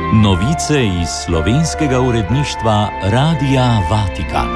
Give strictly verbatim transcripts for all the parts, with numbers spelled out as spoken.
Novice iz slovenskega uredništva Radia Vatikan.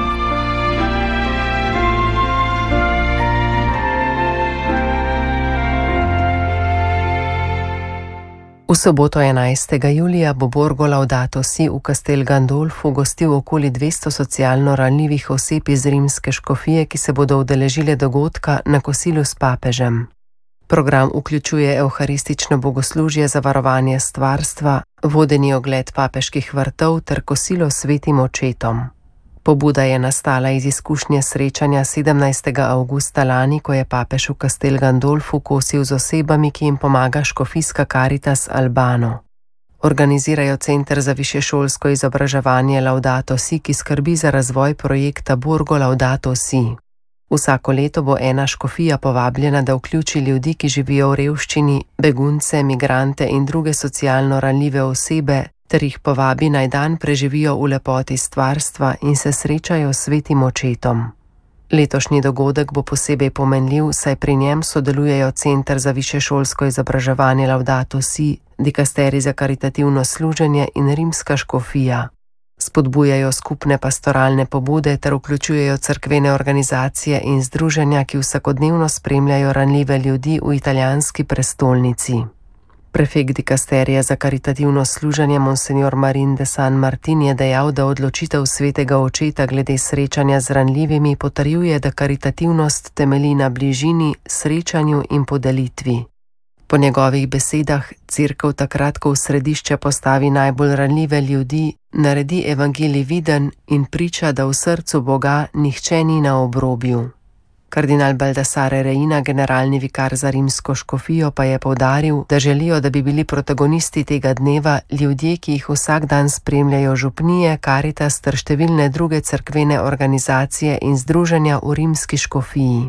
V soboto enajstega julija bo Borgo Laudato Si v Castel Gandolfu gostil okoli dvesto socialno ranljivih oseb iz rimske škofije, ki se bodo udeležile dogodka na kosilu s papežem. Program vključuje evharistično bogoslužje za varovanje stvarstva, vodeni ogled papeških vrtov ter kosilo s svetim očetom. Pobuda je nastala iz izkušnje srečanja sedemnajstega avgusta lani, ko je papež v Castel Gandolfu kosil z osebami, ki jim pomaga škofijska Caritas Albano. Organizirajo Center za višješolsko izobraževanje Laudato Si, ki skrbi za razvoj projekta Borgo Laudato Si. Vsako leto bo ena škofija povabljena, da vključi ljudi, ki živijo v revščini, begunce, migrante in druge socialno ranljive osebe, ter jih povabi naj dan preživijo v lepoti stvarstva in se srečajo s svetim očetom. Letošnji dogodek bo posebej pomenljiv, saj pri njem sodelujejo Center za višješolsko izobraževanje Laudato Si, dikasterij za karitativno služenje in rimska škofija. Spodbujajo skupne pastoralne pobude ter vključujejo cerkvene organizacije in združenja, ki vsakodnevno spremljajo ranljive ljudi v italijanski prestolnici. Prefekt dikasterija za karitativno služenje Monsignor Marin de San Martin je dejal, da odločitev svetega očeta glede srečanja z ranljivimi potrjuje, da karitativnost temelji na bližini, srečanju in podelitvi. Po njegovih besedah, cerkev takrat, ko v središče postavi najbolj ranljive ljudi, naredi evangelij viden in priča, da v srcu Boga nihče ni na obrobju. Kardinal Baldassare Reina, generalni vikar za rimsko škofijo, pa je poudaril, da želijo, da bi bili protagonisti tega dneva ljudje, ki jih vsak dan spremljajo župnije, Caritas ter številne druge cerkvene organizacije in združenja v rimski škofiji.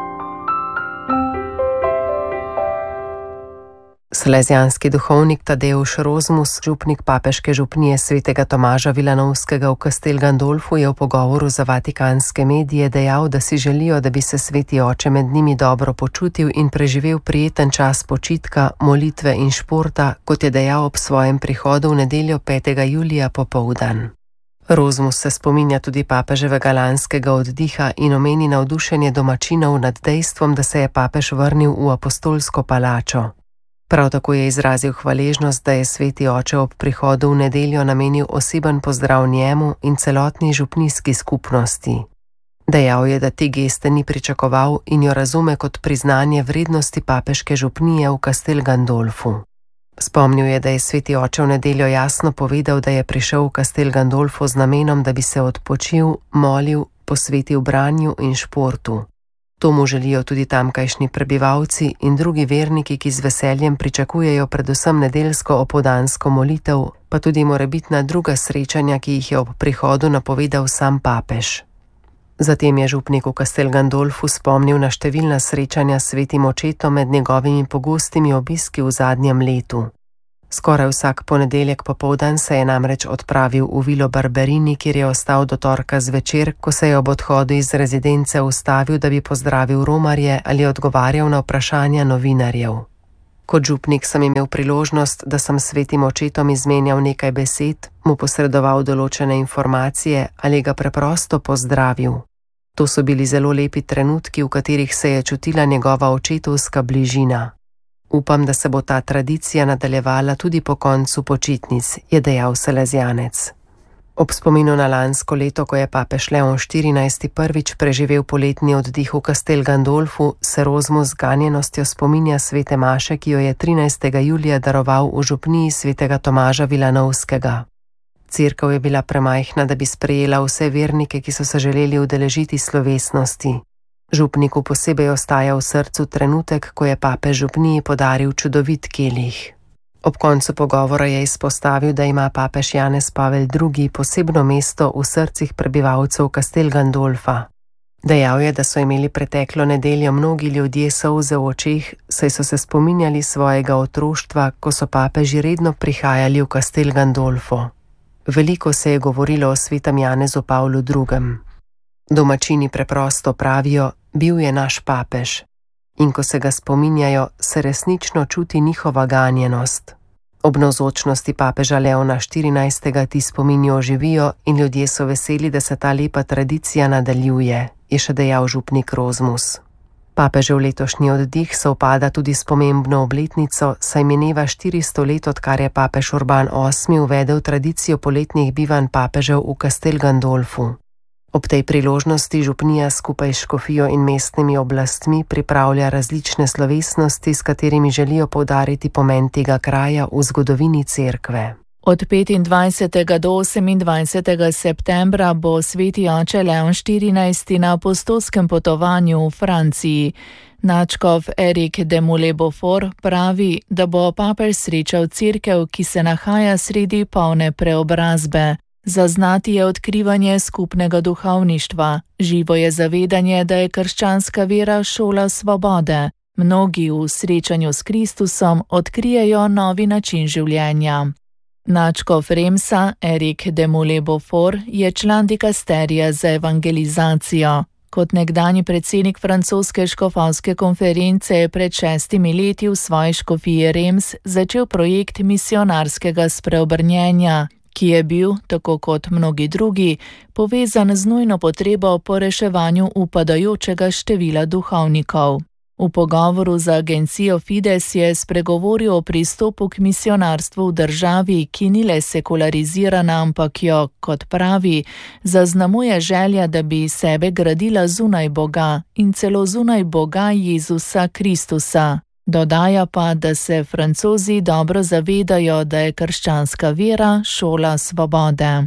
Salezijanski duhovnik Tadeusz Rozmus, župnik papeške župnije svetega Tomaža Vilanovskega v Castel Gandolfu, je v pogovoru za vatikanske medije dejal, da si želijo, da bi se sveti oče med njimi dobro počutil in preživel prijeten čas počitka, molitve in športa, kot je dejal ob svojem prihodu v nedeljo petega julija popoldan. Rozmus se spominja tudi papeževega lanskega oddiha in omeni navdušenje domačinov nad dejstvom, da se je papež vrnil v apostolsko palačo. Prav tako je izrazil hvaležnost, da je sveti oče ob prihodu v nedeljo namenil oseben pozdrav njemu in celotni župnijski skupnosti. Dejal je, da te geste ni pričakoval in jo razume kot priznanje vrednosti papeške župnije v Castel Gandolfu. Spomnil je, da je sveti oče v nedeljo jasno povedal, da je prišel v Castel Gandolfu z namenom, da bi se odpočil, molil, posvetil branju in športu. To mu želijo tudi tamkajšnji prebivalci in drugi verniki, ki z veseljem pričakujejo predvsem nedeljsko opoldansko molitev, pa tudi morebitna druga srečanja, ki jih je ob prihodu napovedal sam papež. Zatem je župnik v Castel Gandolfu spomnil na številna srečanja s svetim očetom med njegovimi pogostimi obiski v zadnjem letu. Skoraj vsak ponedeljek popoldan se je namreč odpravil v Vilo Barberini, kjer je ostal do torka zvečer, ko se je ob odhodu iz rezidence ustavil, da bi pozdravil romarje ali odgovarjal na vprašanja novinarjev. Kot župnik sem imel priložnost, da sem svetim očetom izmenjal nekaj besed, mu posredoval določene informacije ali ga preprosto pozdravil. To so bili zelo lepi trenutki, v katerih se je čutila njegova očetovska bližina. Upam, da se bo ta tradicija nadaljevala tudi po koncu počitnic, je dejal salezijanec. Ob spominu na lansko leto, ko je papež Leon štirinajsti prvič preživel poletni oddih v Castel Gandolfu, se Rozmus z ganjenostjo spominja svete maše, ki jo je trinajstega julija daroval v župniji svetega Tomaža Vilanovskega. Cerkev je bila premajhna, da bi sprejela vse vernike, ki so se želeli udeležiti slovesnosti. Župniku posebej ostaja v srcu trenutek, ko je papež župniji podaril čudovit kelih. Ob koncu pogovora je izpostavil, da ima papež Janez Pavel drugi posebno mesto v srcih prebivalcev Castel Gandolfa. Dejal je, da so imeli preteklo nedeljo mnogi ljudje solze v očeh, saj so se spominjali svojega otroštva, ko so papeži redno prihajali v Castel Gandolfo. Veliko se je govorilo o svetem Janezu Pavlu drugem. Domačini preprosto pravijo, bil je naš papež. In ko se ga spominjajo, se resnično čuti njihova ganjenost. Ob navzočnosti papeža Leona štirinajstega ti spomini oživijo in ljudje so veseli, da se ta lepa tradicija nadaljuje, je še dejal župnik Rozmus. Papežev letošnji oddih sovpada tudi s pomembno obletnico, saj mineva štiristo let, odkar je papež Urban osmi uvedel tradicijo poletnih bivanj papežev v Castel Gandolfu. Ob tej priložnosti župnija skupaj s škofijo in mestnimi oblastmi pripravlja različne slovesnosti, s katerimi želijo poudariti pomen tega kraja v zgodovini cerkve. Od petindvajsetega do osemindvajsetega septembra bo sveti oče Leon štirinajsti na apostolskem potovanju v Franciji. Nadškof Eric de Moulet-Beaufort pravi, da bo papež srečal cerkev, ki se nahaja sredi polne preobrazbe. Zaznati je odkrivanje skupnega duhovništva, živo je zavedanje, da je krščanska vera šola svobode. Mnogi v srečanju s Kristusom odkrijejo novi način življenja. Nadškof Remsa Eric de Moulet-Beaufort je član dikasterija za evangelizacijo. Kot nekdanji predsednik francoske škofovske konference je pred šestimi leti v svoji škofiji Rems začel projekt misionarskega spreobrnjenja, ki je bil, tako kot mnogi drugi, povezan z nujno potrebo po reševanju upadajočega števila duhovnikov. V pogovoru z agencijo Fides je spregovoril o pristopu k misionarstvu v državi, ki ni le sekularizirana, ampak jo, kot pravi, zaznamuje želja, da bi sebe gradila zunaj Boga in celo zunaj Boga Jezusa Kristusa. Dodaja pa, da se Francozi dobro zavedajo, da je krščanska vera šola svobode.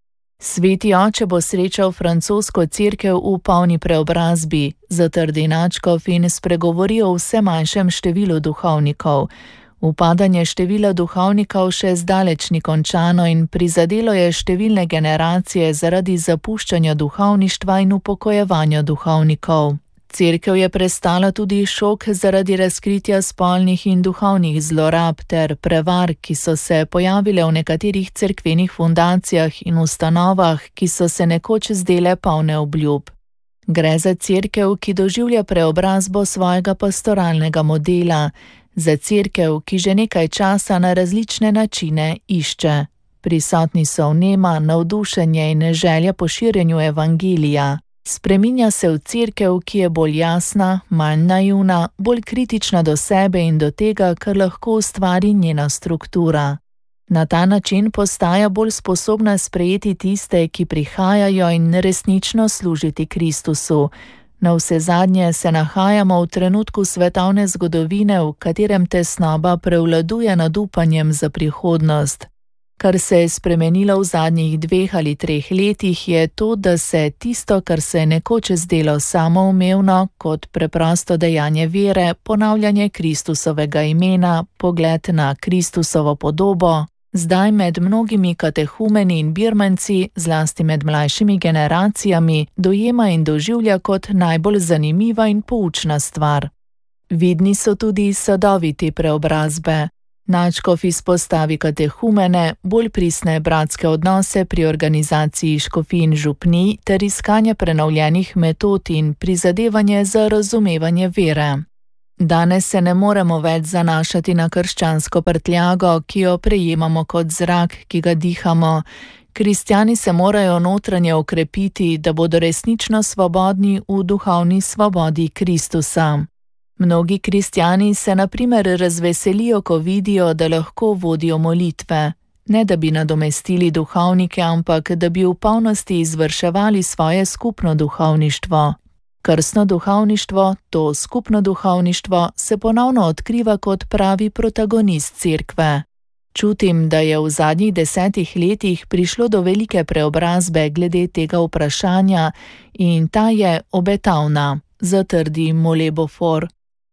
Sveti oče bo srečal francosko cerkev v polni preobrazbi, zatrdi nadškof in spregovori o vse manjšem številu duhovnikov. Upadanje števila duhovnikov še zdaleč ni končano in prizadelo je številne generacije zaradi zapuščanja duhovništva in upokojevanja duhovnikov. Cerkev je prestala tudi šok zaradi razkritja spolnih in duhovnih zlorab ter prevar, ki so se pojavile v nekaterih cerkvenih fundacijah in ustanovah, ki so se nekoč zdele polne obljub. Gre za cerkev, ki doživlja preobrazbo svojega pastoralnega modela, za cerkev, ki že nekaj časa na različne načine išče. Prisotni so vnema, navdušenje in želja po širjenju evangelija. Spreminja se v cerkev, ki je bolj jasna, manj naivna, bolj kritična do sebe in do tega, kar lahko ustvari njena struktura. Na ta način postaja bolj sposobna sprejeti tiste, ki prihajajo in resnično služiti Kristusu. Navsezadnje se nahajamo v trenutku svetovne zgodovine, v katerem tesnoba prevladuje nad upanjem za prihodnost. Kar se je spremenilo v zadnjih dveh ali treh letih, je to, da se tisto, kar se je nekoč zdelo samoumevno, kot preprosto dejanje vere, ponavljanje Kristusovega imena, pogled na Kristusovo podobo, zdaj med mnogimi katehumeni in birmanci, zlasti med mlajšimi generacijami, dojema in doživlja kot najbolj zanimiva in poučna stvar. Vidni so tudi sadovi te preobrazbe. Nadškof izpostavi katehumene, bolj pristne bratske odnose pri organizaciji škofij in župnij ter iskanje prenovljenih metod in prizadevanje za razumevanje vere. Danes se ne moremo več zanašati na krščansko prtljago, ki jo prejemamo kot zrak, ki ga dihamo. Kristjani se morajo notranje okrepiti, da bodo resnično svobodni v duhovni svobodi Kristusa. Mnogi kristjani se na primer razveselijo, ko vidijo, da lahko vodijo molitve. Ne da bi nadomestili duhovnike, ampak da bi v polnosti izvrševali svoje skupno duhovništvo. Krstno duhovništvo, to skupno duhovništvo, se ponovno odkriva kot pravi protagonist cerkve. Čutim, da je v zadnjih desetih letih prišlo do velike preobrazbe glede tega vprašanja in ta je obetavna, zatrdi Moulet-Beaufort.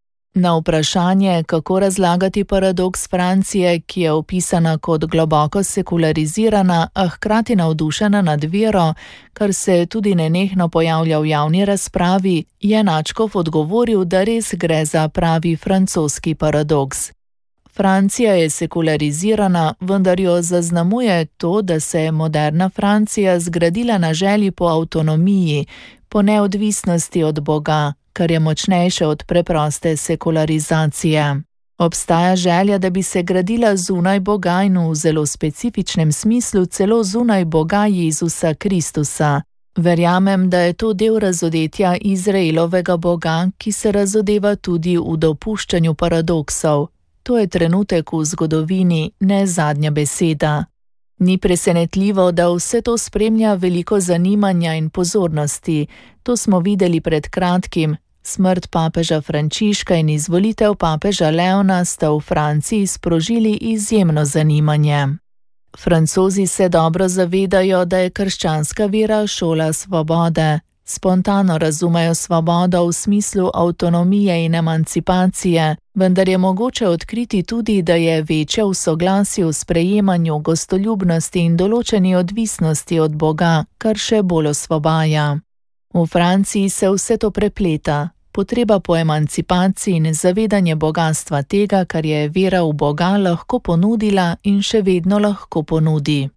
Na vprašanje, kako razlagati paradoks Francije, ki je opisana kot globoko sekularizirana, a hkrati navdušena nad vero, kar se tudi nenehno pojavlja v javni razpravi, je nadškof odgovoril, da res gre za pravi francoski paradoks. Francija je sekularizirana, vendar jo zaznamuje to, da se je moderna Francija zgradila na želji po avtonomiji, po neodvisnosti od Boga, kar je močnejše od preproste sekularizacije. Obstaja želja, da bi se gradila zunaj Boga in v zelo specifičnem smislu celo zunaj Boga Jezusa Kristusa. Verjamem, da je to del razodetja Izraelovega Boga, ki se razodeva tudi v dopuščanju paradoksov. To je trenutek v zgodovini, ne zadnja beseda. Ni presenetljivo, da vse to spremlja veliko zanimanja in pozornosti. To smo videli pred kratkim. Smrt papeža Frančiška in izvolitev papeža Leona sta v Franciji sprožili izjemno zanimanje. Francozi se dobro zavedajo, da je krščanska vera šola svobode. Spontano razumejo svobodo v smislu avtonomije in emancipacije, vendar je mogoče odkriti tudi, da je večja v soglasju, sprejemanju, gostoljubnosti in določeni odvisnosti od Boga, kar še bolj osvobaja. V Franciji se vse to prepleta. Potreba po emancipaciji in zavedanje bogastva tega, kar je vera v Boga lahko ponudila in še vedno lahko ponudi.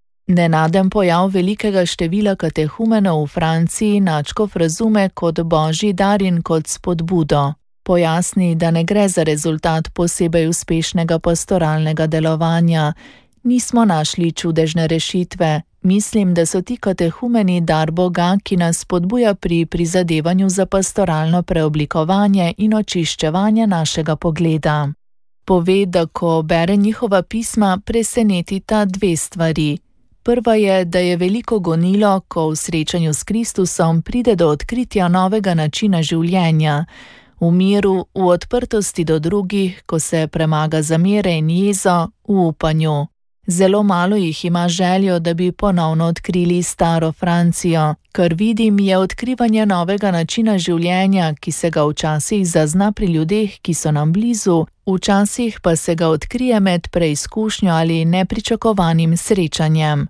Nenaden pojav velikega števila katehumenov v Franciji nadškof razume kot božji dar in kot spodbudo. Pojasni, da ne gre za rezultat posebej uspešnega pastoralnega delovanja. Nismo našli čudežne rešitve. Mislim, da so ti katehumeni dar Boga, ki nas spodbuja pri prizadevanju za pastoralno preoblikovanje in očiščevanje našega pogleda. Pove, da ko bere njihova pisma, presenetita dve stvari. Prva je, da je veliko gonilo, ko v srečanju s Kristusom pride do odkritja novega načina življenja. V miru, v odprtosti do drugih, ko se premaga zamere in jezo, v upanju. Zelo malo jih ima željo, da bi ponovno odkrili staro Francijo. Kar vidim, je odkrivanje novega načina življenja, ki se ga včasih zazna pri ljudeh, ki so nam blizu, včasih pa se ga odkrije med preizkušnjo ali nepričakovanim srečanjem.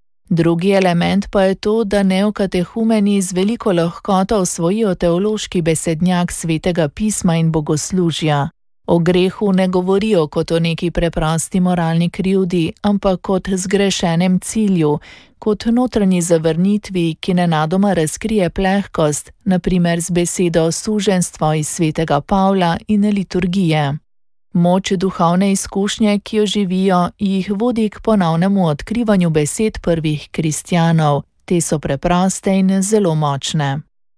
Drugi element pa je to, da neokatehumeni z veliko lahkoto osvojijo teološki besednjak Svetega pisma in bogoslužja. O grehu ne govorijo kot o neki preprosti moralni krivdi, ampak kot zgrešenem cilju, kot notranji zavrnitvi, ki nenadoma razkrije plehkost, na primer z besedo suženjstvo iz Svetega Pavla in liturgije. Moč duhovne izkušnje, ki jo živijo, jih vodi k ponovnemu odkrivanju besed prvih kristjanov. Te so preproste in zelo močne.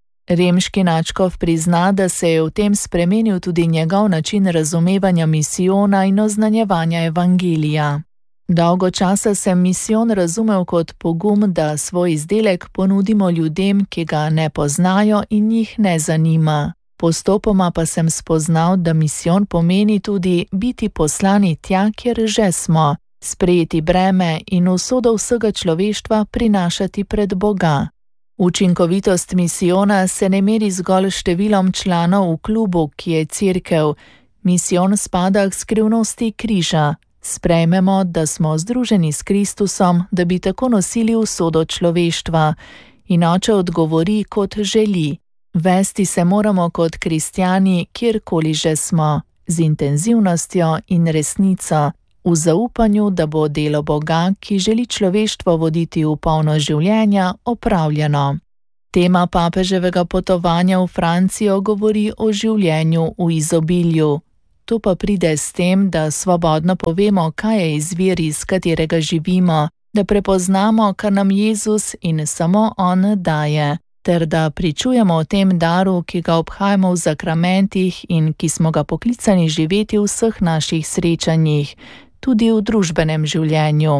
Remški nadškof prizna, da se je v tem spremenil tudi njegov način razumevanja misijona in oznanjevanja evangelija. Dolgo časa sem misijon razumel kot pogum, da svoj izdelek ponudimo ljudem, ki ga ne poznajo in jih ne zanima. Postopoma pa sem spoznal, da misijon pomeni tudi biti poslani tja, kjer že smo, sprejeti breme in usodo vsega človeštva prinašati pred Boga. Učinkovitost misijona se ne meri zgolj številom članov v klubu, ki je cerkev. Misijon spada k skrivnosti križa. Sprejmemo, da smo združeni s Kristusom, da bi tako nosili usodo človeštva. In oče odgovori, kot želi. Vesti se moramo kot kristjani, kjerkoli že smo, z intenzivnostjo in resnico, v zaupanju, da bo delo Boga, ki želi človeštvo voditi v polno življenja, opravljeno. Tema papeževega potovanja v Francijo govori o življenju v izobilju. To pa pride s tem, da svobodno povemo, kaj je izvir, iz katerega živimo, da prepoznamo, kar nam Jezus in samo On daje, ter da pričujemo o tem daru, ki ga obhajamo v zakramentih in ki smo ga poklicani živeti v vseh naših srečanjih, tudi v družbenem življenju.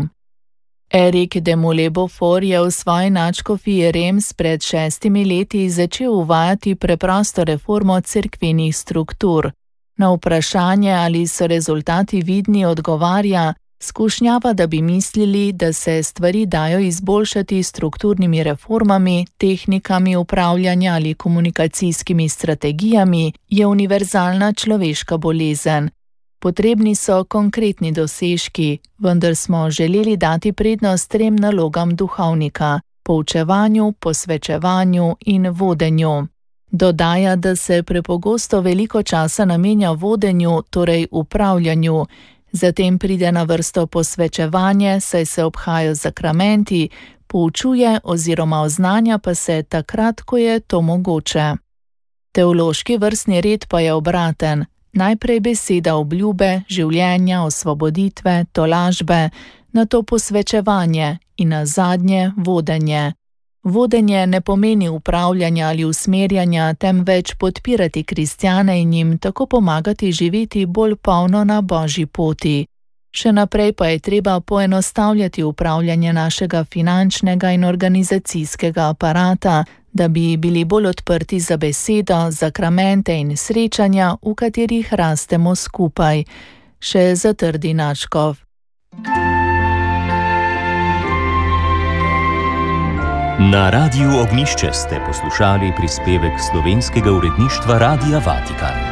Eric de Moulet-Beaufort je v svoji nadškofiji Reims pred šestimi leti začel uvajati preprosto reformo cerkvenih struktur. Na vprašanje, ali so rezultati vidni, odgovarja: skušnjava, da bi mislili, da se stvari dajo izboljšati s strukturnimi reformami, tehnikami upravljanja ali komunikacijskimi strategijami, je univerzalna človeška bolezen. Potrebni so konkretni dosežki, vendar smo želeli dati prednost trem nalogam duhovnika: poučevanju, posvečevanju in vodenju. Dodaja, da se prepogosto veliko časa namenja vodenju, torej upravljanju. Zatem pride na vrsto posvečevanje, saj se obhajajo zakramenti, poučuje oziroma oznanja pa se takrat, ko je to mogoče. Teološki vrstni red pa je obraten. Najprej beseda obljube, življenja, osvoboditve, tolažbe, nato posvečevanje in nazadnje vodenje. Vodenje ne pomeni upravljanja ali usmerjanja, temveč podpirati kristjane in jim tako pomagati živeti bolj polno na Božji poti. Še naprej pa je treba poenostavljati upravljanje našega finančnega in organizacijskega aparata, da bi bili bolj odprti za besedo, zakramente in srečanja, v katerih rastemo skupaj, še zatrdi Načkov. Na Radiu Ognjišče ste poslušali prispevek slovenskega uredništva Radia Vatikan.